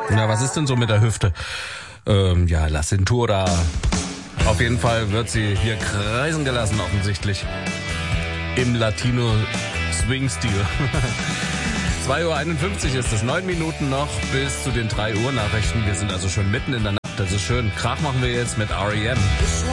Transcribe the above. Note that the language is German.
Ja, was ist denn so mit der Hüfte? Ja, La Cintura. Auf jeden Fall wird sie hier kreisen gelassen, offensichtlich. Im Latino-Swing-Stil. 2:51 Uhr ist es, 9 Minuten noch bis zu den 3 Uhr Nachrichten. Wir sind also schon mitten in der Nacht, das ist schön. Krach machen wir jetzt mit R.E.M.